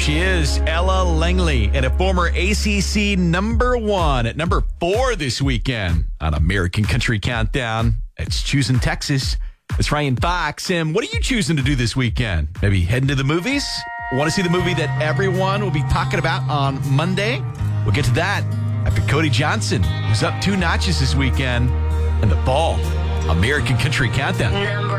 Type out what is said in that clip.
she is, Ella Langley, and a former ACC number 1 at number 4 this weekend on American Country Countdown. It's Choosing Texas. It's Ryan Fox. And what are you choosing to do this weekend? Maybe heading to the movies? Want to see the movie that everyone will be talking about on Monday? We'll get to that after Cody Johnson, who's up 2 notches this weekend in the fall American Country Countdown.